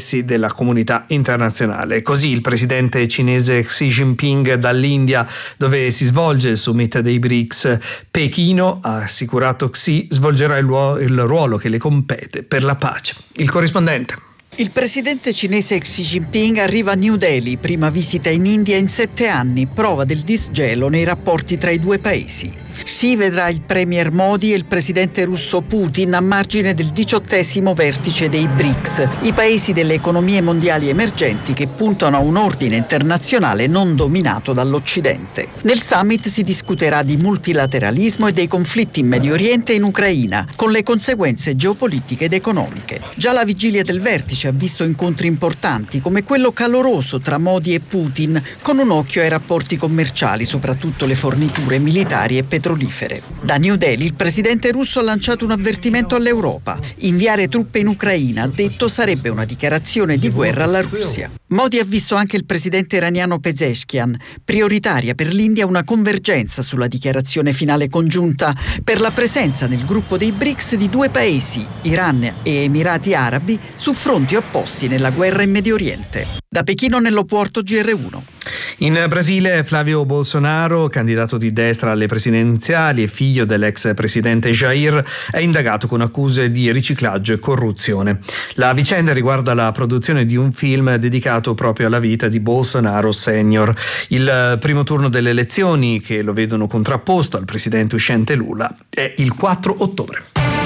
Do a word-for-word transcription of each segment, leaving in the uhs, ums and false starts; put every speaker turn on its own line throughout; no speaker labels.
interessi della comunità internazionale. Così il presidente cinese Xi Jinping dall'India, dove si svolge il summit dei BRICS. Pechino, ha assicurato Xi, svolgerà il ruolo, il ruolo che le compete per la pace. Il corrispondente.
Il presidente cinese Xi Jinping arriva a New Delhi, prima visita in India in sette anni, prova del disgelo nei rapporti tra i due paesi. Xi vedrà il premier Modi e il presidente russo Putin a margine del diciottesimo vertice dei BRICS, i paesi delle economie mondiali emergenti che puntano a un ordine internazionale non dominato dall'Occidente. Nel summit si discuterà di multilateralismo e dei conflitti in Medio Oriente e in Ucraina, con le conseguenze geopolitiche ed economiche. Già la vigilia del vertice ha visto incontri importanti, come quello caloroso tra Modi e Putin, con un occhio ai rapporti commerciali, soprattutto le forniture militari e petrolifere. Da New Delhi il presidente russo ha lanciato un avvertimento all'Europa. Inviare truppe in Ucraina, ha detto, sarebbe una dichiarazione di guerra alla Russia. Modi ha visto anche il presidente iraniano Pezeshkian. Prioritaria per l'India una convergenza sulla dichiarazione finale congiunta per la presenza nel gruppo dei BRICS di due paesi, Iran e Emirati Arabi, su fronti opposti nella guerra in Medio Oriente. Da Pechino, Nello Porto, G R uno.
In Brasile Flávio Bolsonaro, candidato di destra alle presidenziali e figlio dell'ex presidente Jair, è indagato con accuse di riciclaggio e corruzione. La vicenda riguarda la produzione di un film dedicato proprio alla vita di Bolsonaro senior. Il primo turno delle elezioni, che lo vedono contrapposto al presidente uscente Lula, è il quattro ottobre.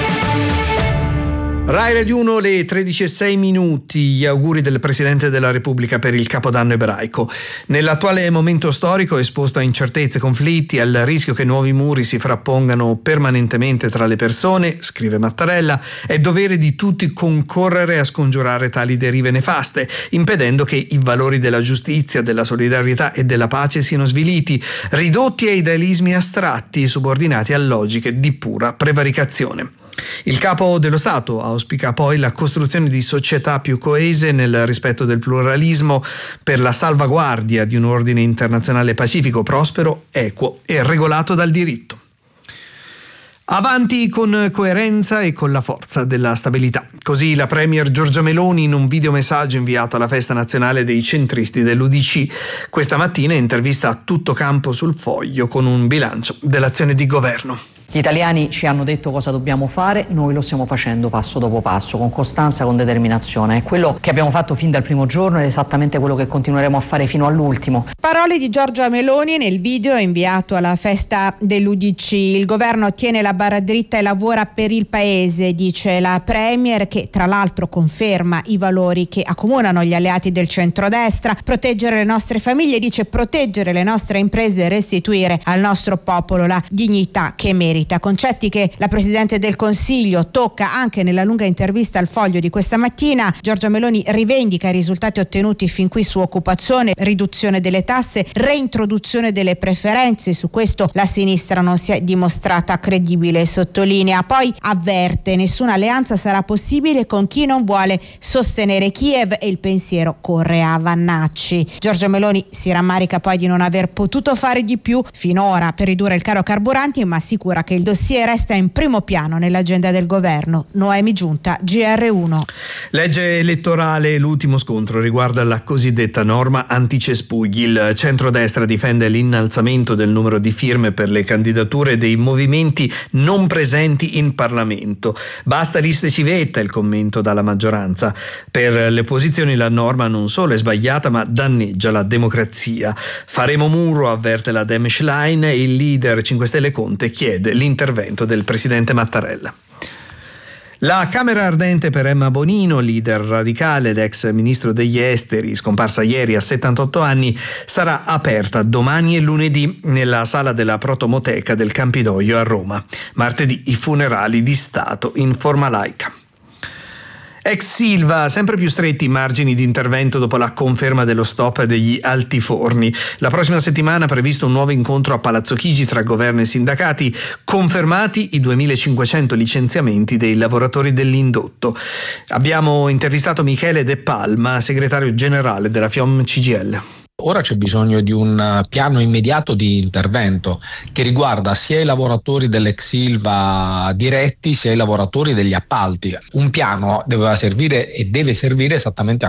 Rai Radio uno, le tredici e sei minuti, gli auguri del Presidente della Repubblica per il Capodanno ebraico. Nell'attuale momento storico esposto a incertezze, conflitti, al rischio che nuovi muri si frappongano permanentemente tra le persone, scrive Mattarella, è dovere di tutti concorrere a scongiurare tali derive nefaste, impedendo che i valori della giustizia, della solidarietà e della pace siano sviliti, ridotti a idealismi astratti, subordinati a logiche di pura prevaricazione. Il capo dello Stato auspica poi la costruzione di società più coese nel rispetto del pluralismo per la salvaguardia di un ordine internazionale pacifico, prospero, equo e regolato dal diritto. Avanti con coerenza e con la forza della stabilità. Così la premier Giorgia Meloni in un videomessaggio inviato alla festa nazionale dei centristi dell'U D C. Questa mattina intervista a tutto campo sul Foglio con un bilancio dell'azione di governo.
Gli italiani ci hanno detto cosa dobbiamo fare, noi lo stiamo facendo passo dopo passo, con costanza, con determinazione. È quello che abbiamo fatto fin dal primo giorno ed è esattamente quello che continueremo a fare fino all'ultimo.
Parole di Giorgia Meloni nel video inviato alla festa dell'U D C. Il governo tiene la barra dritta e lavora per il paese, dice la premier, che tra l'altro conferma i valori che accomunano gli alleati del centrodestra: proteggere le nostre famiglie, dice, proteggere le nostre imprese e restituire al nostro popolo la dignità che merita. Concetti che la Presidente del Consiglio tocca anche nella lunga intervista al Foglio di questa mattina. Giorgia Meloni rivendica i risultati ottenuti fin qui su occupazione, riduzione delle tasse, reintroduzione delle preferenze. Su questo la sinistra non si è dimostrata credibile, sottolinea. Poi avverte: nessuna alleanza sarà possibile con chi non vuole sostenere Kiev, e il pensiero corre a Vannacci. Giorgia Meloni si rammarica poi di non aver potuto fare di più finora per ridurre il caro carburanti, ma assicura che il dossier resta in primo piano nell'agenda del governo. Noemi Giunta, G R uno.
Legge elettorale, l'ultimo scontro riguarda la cosiddetta norma anticespugli. Il centrodestra difende l'innalzamento del numero di firme per le candidature dei movimenti non presenti in Parlamento. Basta liste civetta, il commento dalla maggioranza. Per le posizioni la norma non solo è sbagliata, ma danneggia la democrazia. Faremo muro, avverte la Dem Schlein, e il leader cinque Stelle Conte chiede l'intervento del presidente Mattarella. La Camera ardente per Emma Bonino, leader radicale ed ex ministro degli esteri, scomparsa ieri a settantotto anni, sarà aperta domani e lunedì nella sala della Protomoteca del Campidoglio a Roma. Martedì i funerali di Stato in forma laica. Ex Silva, sempre più stretti i margini di intervento dopo la conferma dello stop degli altiforni. La prossima settimana è previsto un nuovo incontro a Palazzo Chigi tra governo e sindacati, confermati i duemilacinquecento licenziamenti dei lavoratori dell'indotto. Abbiamo intervistato Michele De Palma, segretario generale della FIOM C G I L.
Ora c'è bisogno di un piano immediato di intervento che riguarda sia i lavoratori dell'ex Ilva diretti sia i lavoratori degli appalti. Un piano doveva servire e deve servire esattamente a